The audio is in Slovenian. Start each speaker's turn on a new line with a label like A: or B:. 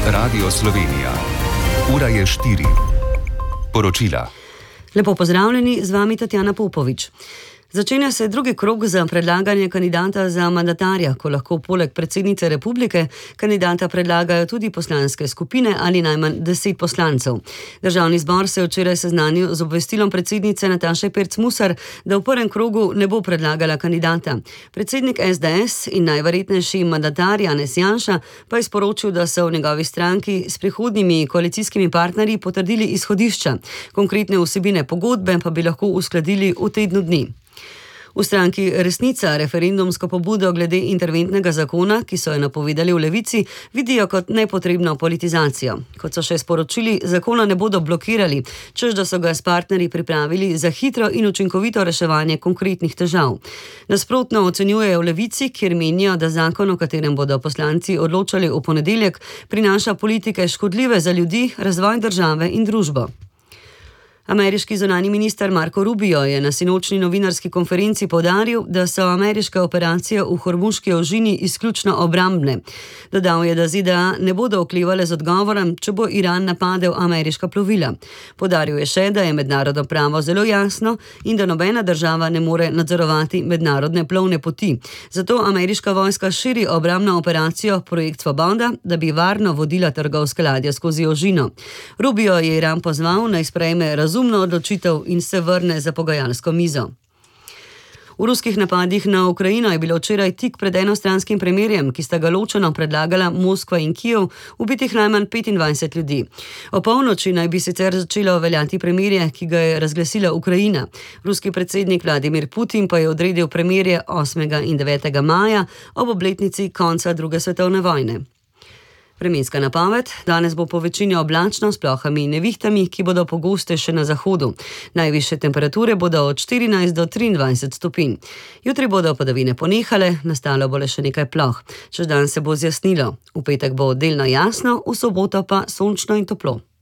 A: Radio Slovenija. Ura je 4. Poročila.
B: Lepo pozdravljeni, z vami Tatjana Popovič. Začenja se drugi krog za predlaganje kandidata za mandatarja, ko lahko poleg predsednice republike kandidata predlagajo tudi poslanske skupine ali najmanj 10 poslancev. Državni zbor se je včeraj seznanil z obvestilom predsednice Nataše Pirc Musar, da v prvem krogu ne bo predlagala kandidata. Predsednik SDS in najverjetnejši mandatar Janez Janša pa je sporočil, da so v njegovi stranki s prihodnjimi koalicijskimi partnerji potrdili izhodišča. Konkretne vsebine pogodbe pa bi lahko uskladili v tednu dni. V stranki Resnica referendumsko pobudo glede interventnega zakona, ki so jo napovedali v Levici, vidijo kot nepotrebno politizacijo. Kot so še sporočili, zakona ne bodo blokirali, čež da so ga s partnerji pripravili za hitro in učinkovito reševanje konkretnih težav. Nasprotno ocenjujejo v Levici, kjer menijo, da zakon, o katerem bodo poslanci odločali v ponedeljek, prinaša politike škodljive za ljudi, razvoj države in družbo. Ameriški zunanji minister Marco Rubio je na sinočni novinarski konferenci poudaril, da so ameriške operacije v Hormuški ožini izključno obrambne. Dodal je, da ZDA ne bodo oklevale z odgovorom, če bo Iran napadel ameriška plovila. Poudaril je še, da je mednarodno pravo zelo jasno in da nobena država ne more nadzorovati mednarodne plovne poti. Zato ameriška vojska širi obrambno operacijo Projekt Svoboda, da bi varno vodila trgovske ladje skozi ožino. Rubio je Iran pozval, naj sprejme razumno odločitev in se vrne za pogajalsko mizo. V ruskih napadih na Ukrajino je bilo včeraj tik pred enostranskim premirjem, ki sta ga ločeno predlagala Moskva in Kijev, ubitih najmanj 25 ljudi. O polnoči naj bi sicer začelo veljati premirje, ki ga je razglasila Ukrajina. Ruski predsednik Vladimir Putin pa je odredil premirje 8. in 9. maja ob obletnici konca druge svetovne vojne. Vremenska napoved: danes bo po večini oblačno s plohami in nevihtami, ki bodo pogoste še na zahodu. Najvišje temperature bodo od 14 do 23 stopinj. Jutri bodo padavine ponehale, nastalo bo le še nekaj ploh. Čez dan se bo zjasnilo. V petek bo delno jasno, v soboto pa sončno in toplo.